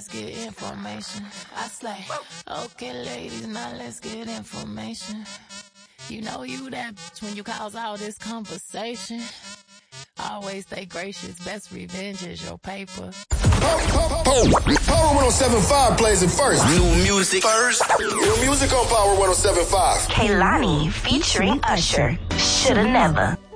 let's get information. I slay. Okay, ladies, now let's get information. You know you that bitch when you cause all this conversation. Always stay gracious, best revenge is your paper. Power 107.5 plays it first. New music first. New music on Power 107.5. Kehlani featuring Usher. Shoulda Never.